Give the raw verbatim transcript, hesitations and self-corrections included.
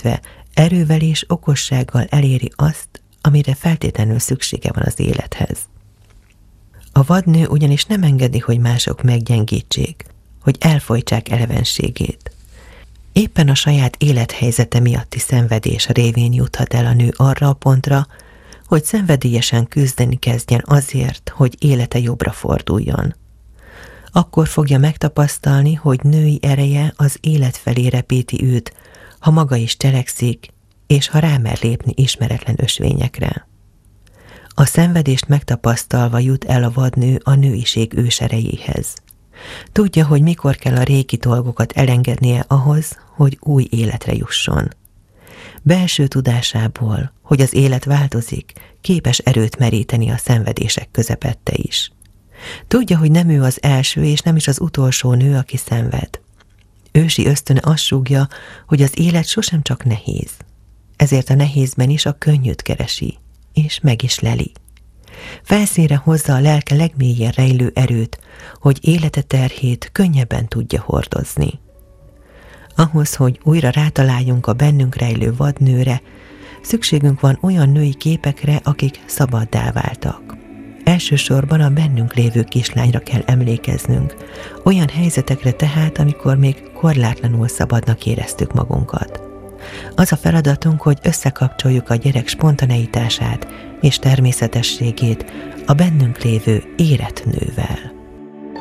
illetve erővel és okossággal eléri azt, amire feltétlenül szüksége van az élethez. A vadnő ugyanis nem engedi, hogy mások meggyengítsék, hogy elfojtsák elevenségét. Éppen a saját élethelyzete miatti szenvedés révén juthat el a nő arra a pontra, hogy szenvedélyesen küzdeni kezdjen azért, hogy élete jobbra forduljon. Akkor fogja megtapasztalni, hogy női ereje az élet felé repíti őt, ha maga is cselekszik, és ha rámer lépni ismeretlen ösvényekre. A szenvedést megtapasztalva jut el a vadnő a nőiség őserejéhez. Tudja, hogy mikor kell a régi dolgokat elengednie ahhoz, hogy új életre jusson. Belső tudásából, hogy az élet változik, képes erőt meríteni a szenvedések közepette is. Tudja, hogy nem ő az első és nem is az utolsó nő, aki szenved. Ősi ösztöne azt súgja, hogy az élet sosem csak nehéz. Ezért a nehézben is a könnyűt keresi, és meg is leli. Felszínre hozza a lelke legmélyén rejlő erőt, hogy élete terhét könnyebben tudja hordozni. Ahhoz, hogy újra rátaláljunk a bennünk rejlő vadnőre, szükségünk van olyan női képekre, akik szabaddá váltak. Elsősorban a bennünk lévő kislányra kell emlékeznünk, olyan helyzetekre tehát, amikor még korlátlanul szabadnak éreztük magunkat. Az a feladatunk, hogy összekapcsoljuk a gyerek spontaneitását és természetességét a bennünk lévő érett nővel.